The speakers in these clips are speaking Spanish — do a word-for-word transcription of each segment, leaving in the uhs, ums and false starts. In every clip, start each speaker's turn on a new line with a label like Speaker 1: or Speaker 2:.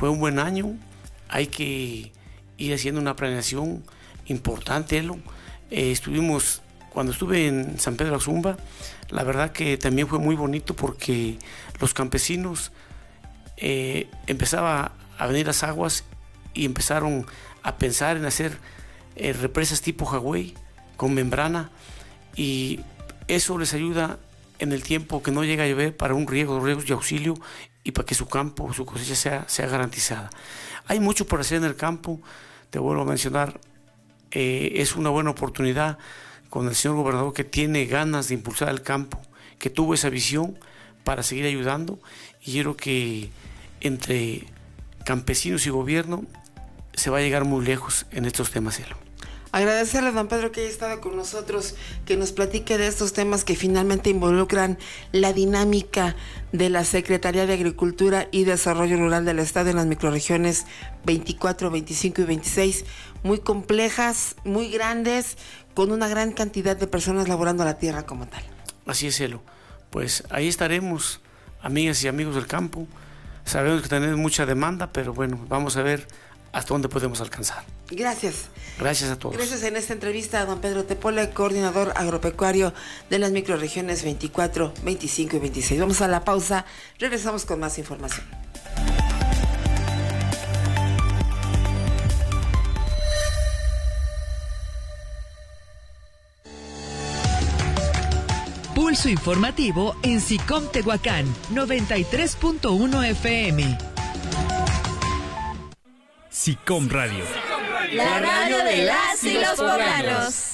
Speaker 1: fue un buen año, hay que ir haciendo una planeación importante, Elo. Eh, estuvimos, cuando estuve en San Pedro Axumba, la verdad que también fue muy bonito porque los campesinos eh, empezaba a venir las aguas y empezaron a pensar en hacer eh, represas tipo Hawái con membrana, y eso les ayuda en el tiempo que no llega a llover para un riego, riegos de auxilio, y para que su campo, su cosecha sea, sea garantizada. Hay mucho por hacer en el campo, te vuelvo a mencionar, eh, es una buena oportunidad con el señor gobernador que tiene ganas de impulsar el campo, que tuvo esa visión para seguir ayudando, y yo creo que entre campesinos y gobierno se va a llegar muy lejos en estos temas, Elo.
Speaker 2: Agradecerle a don Pedro que haya estado con nosotros, que nos platique de estos temas que finalmente involucran la dinámica de la Secretaría de Agricultura y Desarrollo Rural del Estado en las microrregiones veinticuatro, veinticinco y veintiséis, muy complejas, muy grandes, con una gran cantidad de personas laborando la tierra como tal.
Speaker 1: Así es, Elo. Pues ahí estaremos, amigas y amigos del campo. Sabemos que tenemos mucha demanda, pero bueno, vamos a ver hasta dónde podemos alcanzar.
Speaker 2: Gracias.
Speaker 1: Gracias a todos.
Speaker 2: Gracias en esta entrevista a don Pedro Tepola, coordinador agropecuario de las microrregiones veinticuatro, veinticinco y veintiséis. Vamos a la pausa, regresamos con más información.
Speaker 3: Pulso informativo en SICOM Tehuacán, noventa y tres punto uno F M.
Speaker 4: SICOM Radio.
Speaker 5: La radio de las y los poblanos.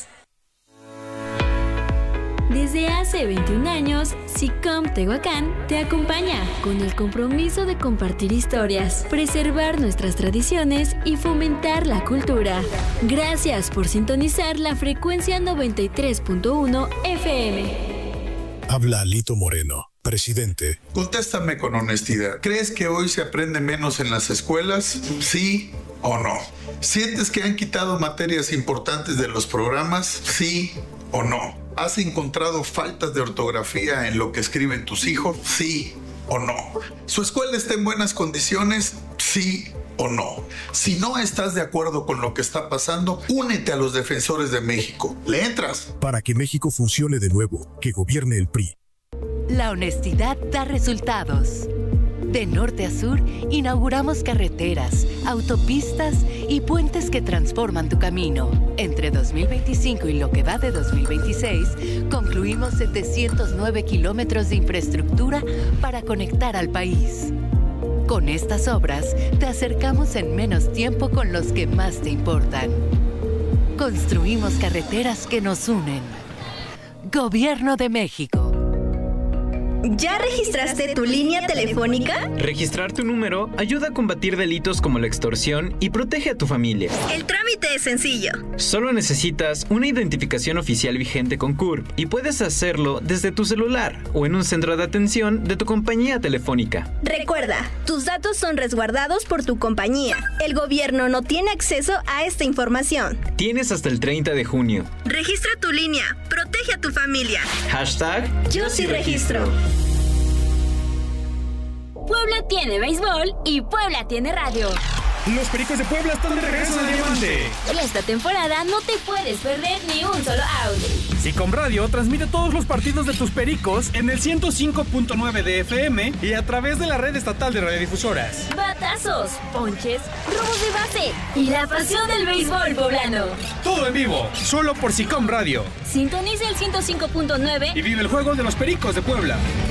Speaker 6: Desde hace veintiún años, SICOM Tehuacán te acompaña con el compromiso de compartir historias, preservar nuestras tradiciones y fomentar la cultura. Gracias por sintonizar la frecuencia noventa y tres punto uno F M.
Speaker 7: Habla Alito Moreno, presidente.
Speaker 8: Contéstame con honestidad. ¿Crees que hoy se aprende menos en las escuelas? ¿Sí o no? ¿Sientes que han quitado materias importantes de los programas? ¿Sí o no? ¿Has encontrado faltas de ortografía en lo que escriben tus hijos? ¿Sí o no? ¿Su escuela está en buenas condiciones? ¿Sí o no? Si no estás de acuerdo con lo que está pasando, únete a los defensores de México. ¿Le entras?
Speaker 7: Para que México funcione de nuevo, que gobierne el P R I.
Speaker 9: La honestidad da resultados. De norte a sur, inauguramos carreteras, autopistas y puentes que transforman tu camino. Entre dos mil veinticinco y lo que va de dos mil veintiséis, concluimos setecientos nueve kilómetros de infraestructura para conectar al país. Con estas obras, te acercamos en menos tiempo con los que más te importan. Construimos carreteras que nos unen. Gobierno de México.
Speaker 5: ¿Ya registraste tu línea telefónica?
Speaker 10: Registrar tu número ayuda a combatir delitos como la extorsión y protege a tu familia.
Speaker 5: El trámite es sencillo.
Speaker 10: Solo necesitas una identificación oficial vigente con C U R y puedes hacerlo desde tu celular o en un centro de atención de tu compañía telefónica.
Speaker 5: Recuerda, tus datos son resguardados por tu compañía. El gobierno no tiene acceso a esta información.
Speaker 10: Tienes hasta el treinta de junio.
Speaker 5: Registra tu línea. Protege a tu familia.
Speaker 10: Hashtag
Speaker 5: Yo sí registro.
Speaker 6: Puebla tiene béisbol y Puebla tiene radio.
Speaker 4: Los Pericos de Puebla están de regreso al diamante.
Speaker 6: Esta temporada no te puedes perder ni un solo out.
Speaker 4: SICOM Radio transmite todos los partidos de tus Pericos en el ciento cinco punto nueve de F M y a través de la red estatal de radiodifusoras.
Speaker 6: Batazos, ponches, robos de base y la pasión del béisbol poblano.
Speaker 4: Todo en vivo, solo por SICOM Radio.
Speaker 6: Sintoniza el ciento cinco punto nueve
Speaker 4: y vive el juego de los Pericos de Puebla.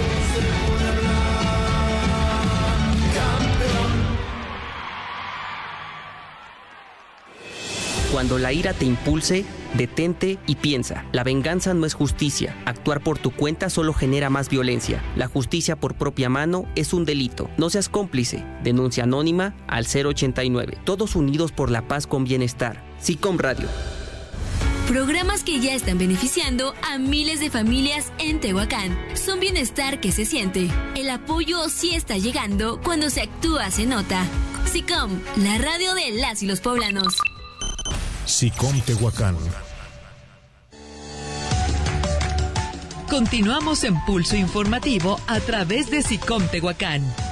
Speaker 11: Cuando la ira te impulse, detente y piensa. La venganza no es justicia. Actuar por tu cuenta solo genera más violencia. La justicia por propia mano es un delito. No seas cómplice. Denuncia anónima al cero ochenta y nueve. Todos unidos por la paz con bienestar. SICOM Radio.
Speaker 6: Programas que ya están beneficiando a miles de familias en Tehuacán. Son bienestar que se siente. El apoyo sí está llegando. Cuando se actúa se nota. SICOM, la radio de las y los poblanos.
Speaker 7: SICOM Tehuacán.
Speaker 3: Continuamos en Pulso Informativo a través de SICOM Tehuacán.